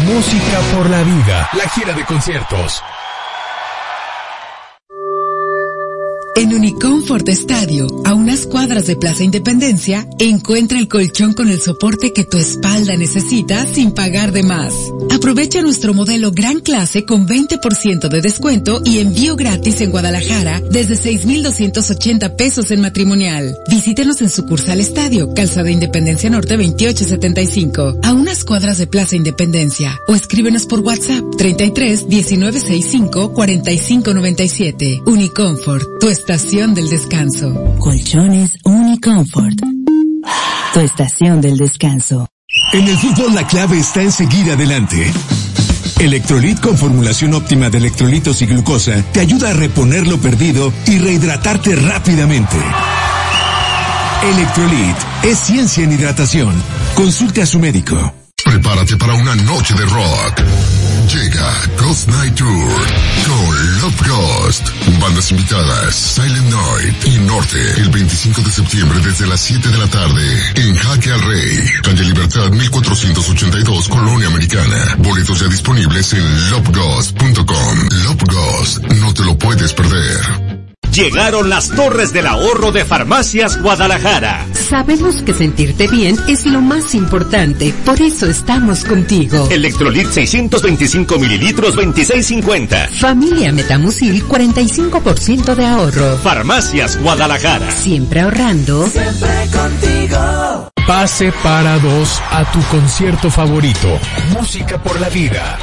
Música por la vida, la gira de conciertos. En Unicomfort Estadio, a unas cuadras de Plaza Independencia, encuentra el colchón con el soporte que tu espalda necesita sin pagar de más. Aprovecha nuestro modelo Gran Clase con 20% de descuento y envío gratis en Guadalajara desde 6,280 pesos en matrimonial. Visítenos en sucursal Estadio, Calzada Independencia Norte 2875, a unas cuadras de Plaza Independencia, o escríbenos por WhatsApp 33 1965 4597. Unicomfort, tu estación del descanso. Colchones Unicomfort, tu estación del descanso. En el fútbol la clave está en seguir adelante. Electrolit con formulación óptima de electrolitos y glucosa te ayuda a reponer lo perdido y rehidratarte rápidamente. Electrolit es ciencia en hidratación. Consulte a su médico. Prepárate para una noche de rock. Llega Ghost Night Tour con Love Ghost. Bandas invitadas, Silent Night y Norte. El 25 de septiembre desde las 7 de la tarde en Jaque al Rey. Calle Libertad 1482, Colonia Americana. Boletos ya disponibles en loveghost.com. Love Ghost, no te lo puedes perder. Llegaron las Torres del Ahorro de Farmacias Guadalajara. Sabemos que sentirte bien es lo más importante, por eso estamos contigo. Electrolit 625 mililitros 26.50. Familia Metamucil 45% de ahorro. Farmacias Guadalajara. Siempre ahorrando. Siempre contigo. Pase para dos a tu concierto favorito. Música por la vida.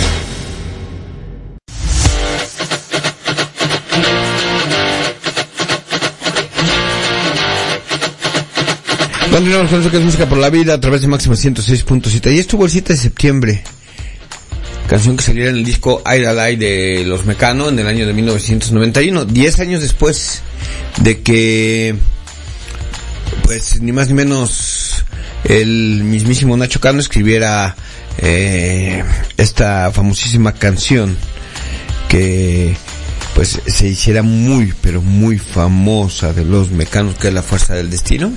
Continuamos con eso que es Música por la Vida a través de Máxima 106.7. Y estuvo el 7 de septiembre. Canción que salió en el disco Aire al Aire de Los Mecano en el año de 1991. 10 años después de que, pues, ni más ni menos, el mismísimo Nacho Cano escribiera esta famosísima canción que, pues, se hiciera muy, pero muy famosa de Los Mecanos, que es La Fuerza del Destino.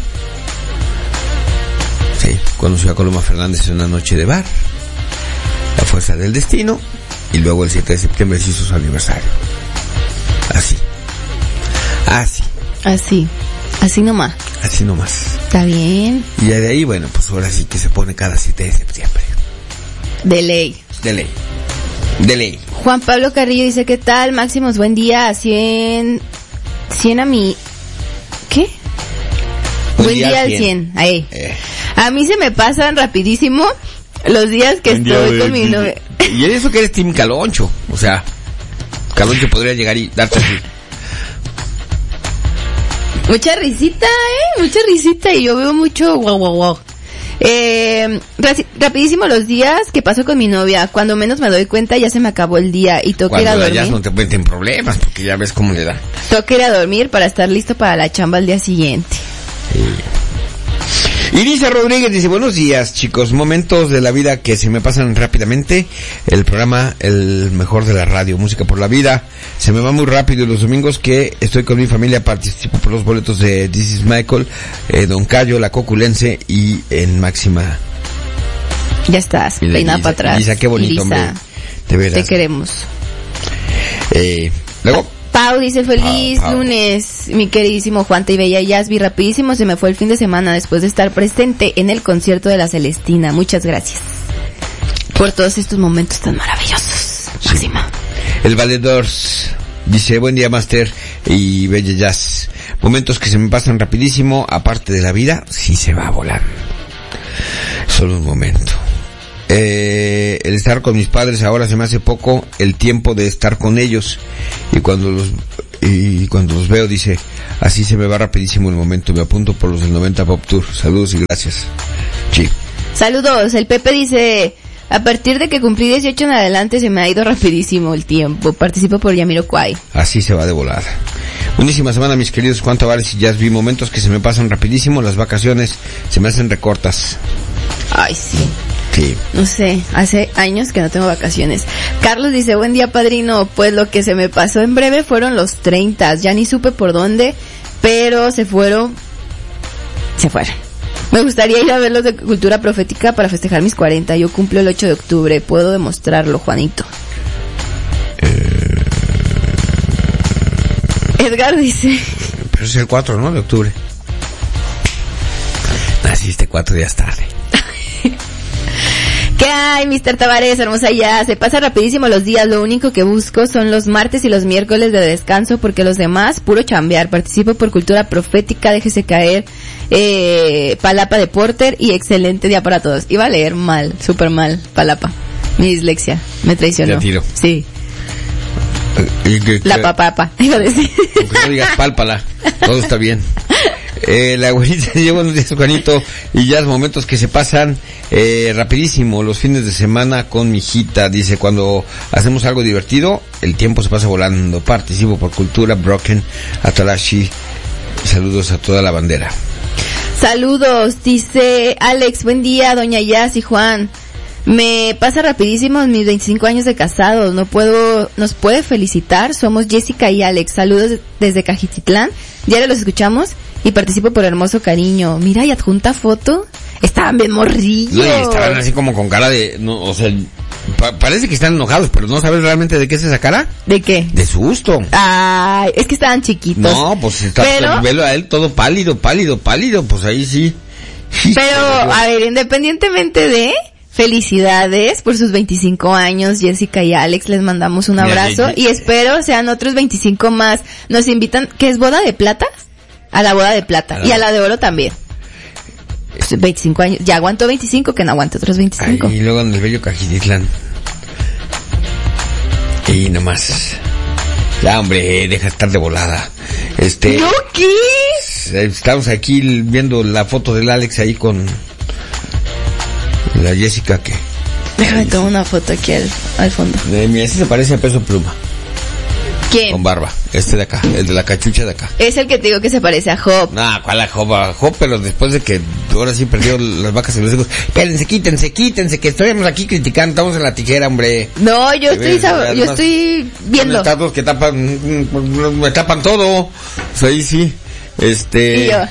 Sí, conoció a Coloma Fernández en una noche de bar, La Fuerza del Destino, y luego el 7 de septiembre se hizo su aniversario. Así nomás. Está bien. Y de ahí, bueno, pues ahora sí que se pone cada 7 de septiembre. De ley. Juan Pablo Carrillo dice, ¿qué tal, Máximos? Buen día, 100 a mi... ¿Qué? Buen día al 100. Ahí. A mí se me pasan rapidísimo los días que estoy con mi novia. Y eso que eres Team Caloncho. O sea, Caloncho podría llegar y darte así. Mucha risita, y yo veo mucho guau. Rapidísimo los días que paso con mi novia. Cuando menos me doy cuenta ya se me acabó el día y tengo que ir a dormir. Cuando no te meten problemas porque ya ves cómo le da. Tengo que ir a dormir para estar listo para la chamba al día siguiente. Irisa Rodríguez dice, buenos días, chicos, momentos de la vida que se me pasan rápidamente. El programa, el mejor de la radio, Música por la Vida, se me va muy rápido. Los domingos que estoy con mi familia participo por los boletos de This is Michael, Don Cayo, La Coculense y en Máxima. Ya estás, peinada para atrás. Irisa, qué bonito, hombre, de veras. Te queremos. Luego Pau dice, feliz lunes, mi queridísimo Juan y Bella Yasby. Rapidísimo se me fue el fin de semana después de estar presente en el concierto de la Celestina. Muchas gracias por todos estos momentos tan maravillosos. Máxima. El Valedors dice, buen día, Master y Bella Jazz. Momentos que se me pasan rapidísimo, aparte de la vida, sí se va a volar. Solo un momento. El estar con mis padres ahora se me hace poco el tiempo de estar con ellos, y cuando los veo, dice, así se me va rapidísimo el momento. Me apunto por los del 90 Pop Tour. Saludos y gracias. Sí. Saludos. El Pepe dice, a partir de que cumplí 18 en adelante se me ha ido rapidísimo el tiempo. Participo por Yamiroquai. Así se va de volada. Buenísima semana, mis queridos Juan Tavares y Jazz. Momentos que se me pasan rapidísimo. Las vacaciones se me hacen recortas. Ay, sí. Sí. No sé, hace años que no tengo vacaciones. Carlos dice, buen día, padrino. Pues lo que se me pasó en breve fueron los 30. Ya ni supe por dónde, pero se fueron. Me gustaría ir a ver los de Cultura Profética para festejar mis 40. Yo cumplo el 8 de octubre. Puedo demostrarlo, Juanito. Edgar dice... Pero es el 4, ¿no? De octubre. Naciste 4 días tarde. ¿Qué hay, Mr. Tavares? Hermosa ya. Se pasa rapidísimo los días. Lo único que busco son los martes y los miércoles de descanso, porque los demás, puro chambear. Participo por Cultura Profética, déjese caer. Palapa de Porter y excelente día para todos. Iba a leer mal, súper mal, Palapa. Mi dislexia me traicionó. Ya tiro. Sí. La papapa, iba a decir. Aunque no digas pálpala, todo está bien. La abuelita dice, buenos días, Juanito, y ya es momentos que se pasan rapidísimo los fines de semana con mi hijita. Dice, cuando hacemos algo divertido, el tiempo se pasa volando. Participo por Cultura Broken, Atalashi. Saludos a toda la bandera. Saludos, dice Alex, buen día, doña Yas y Juan. Me pasa rapidísimo mis 25 años de casados, nos puede felicitar, somos Jessica y Alex, saludos desde Cajititlán, diario los escuchamos y participo por hermoso cariño. Mira, y adjunta foto, estaban bien morrillos. No, y estaban así como con cara de, no, o sea, parece que están enojados, pero no sabes realmente de qué es esa cara. ¿De qué? De susto. Ay, es que estaban chiquitos. No, pues está, velo a él todo pálido, pues ahí sí. Pero, a ver, independientemente de... Felicidades por sus 25 años, Jessica y Alex, les mandamos un abrazo y espero sean otros 25 más. Nos invitan, ¿qué es boda de plata? A la boda de plata y a la de oro también. Pues 25 años, ya aguantó 25, que no aguante otros 25. Y luego en el bello Cajititlán. Y nomás. Ya, hombre, deja de estar de volada. ¿Yo qué? Estamos aquí viendo la foto del Alex ahí con... La Jessica, ¿qué? Déjame tomar una foto aquí al fondo. Mira, ese se parece a Peso Pluma. ¿Quién? Con barba. Este de acá, el de la cachucha de acá. Es el que te digo que se parece a Job. No, ¿cuál a Job? A Job, pero después de que ahora sí perdió las vacas y los hijos. Espérense, quítense, que estamos aquí criticando, estamos en la tijera, hombre. No, yo estoy viendo. Son estatuas que me tapan todo. Pues ahí sí. Y yo.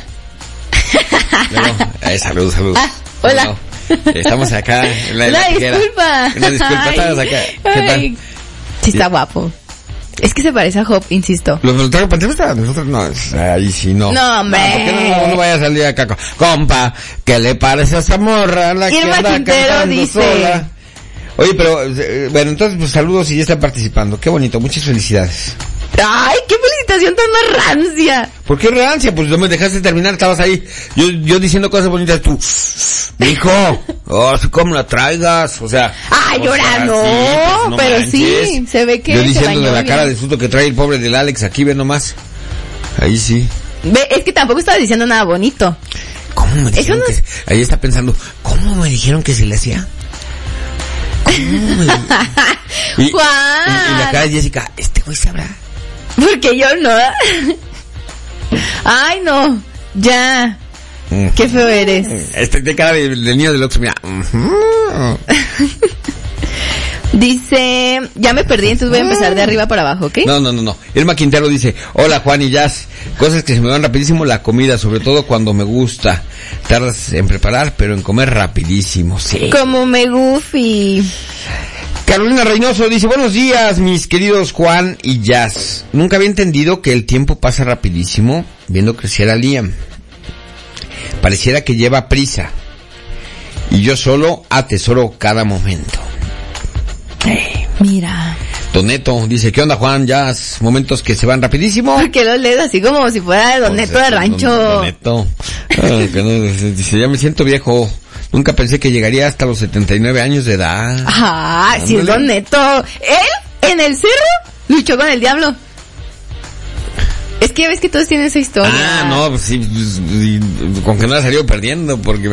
Salud. Hola. No. Estamos acá en la disculpa. Una disculpa, estamos acá. ¿Qué tal? Sí, está guapo. Es que se parece a Job, insisto. Los tragos panteros, nosotros no, ahí sí no. No, hombre. No vaya a salir acá. Compa, ¿qué le parece a esa morra? La Irma que anda Quintero dice. Sola. Oye, pero, bueno, entonces, pues saludos y ya están participando. Qué bonito, muchas felicidades. Ay, qué felicitación tan más rancia. ¿Por qué rancia? Pues no me dejaste terminar, estabas ahí. Yo diciendo cosas bonitas, tú, hijo, así como la traigas, o sea. Ay, llora, no, sí, pues, no pero manches. Sí, se ve que. Yo diciendo de la cara de susto que trae el pobre del Alex, aquí ve nomás. Ahí sí. Ve, es que tampoco estaba diciendo nada bonito. ¿Cómo me dijeron que se... Ahí está pensando, ¿cómo me dijeron que se le hacía? Y la cara de Jessica, este güey sabrá. Porque yo no. Ay, no. Ya. Qué feo eres. De cara del niño del Oxxo, mira. Dice, ya me perdí, entonces voy a empezar de arriba para abajo, ¿ok? No. Irma Quintero dice, hola Juan y Jazz. Cosas que se me van rapidísimo, la comida, sobre todo cuando me gusta. Tardas en preparar, pero en comer rapidísimo, sí. Como me goofy. Carolina Reynoso dice, buenos días, mis queridos Juan y Jazz. Nunca había entendido que el tiempo pasa rapidísimo viendo crecer a Liam. Pareciera que lleva prisa. Y yo solo atesoro cada momento. Mira. Don Neto dice, ¿qué onda Juan? Jazz, momentos que se van rapidísimo. ¿Por qué lo lees así como si fuera de Don Neto de rancho? Don Neto. Dice, ya me siento viejo. Nunca pensé que llegaría hasta los 79 años de edad. Ah, sí, es Don Neto. Él, en el cerro, luchó con el diablo. Es que ves que todos tienen esa historia. Ah, no, pues sí, con que no la salió perdiendo, porque